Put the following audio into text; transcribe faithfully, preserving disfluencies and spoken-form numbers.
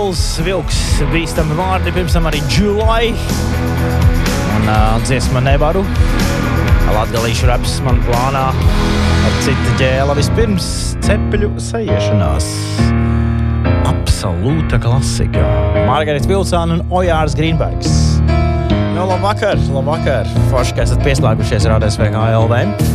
Hills, Vilks, bīstami vārdi, pirms tam arī July. Un uh, dziesma Nevaru. Latgalīšu raps man plānā ar cita ģēla. Vispirms Cepļu sajiešanās. Absolūta klasika. Margarita Vilcāna un Ojārs Grīnbergs. Nu, labvakar, labvakar. Forši, ka esat pieslēgušies R A D S V K L V.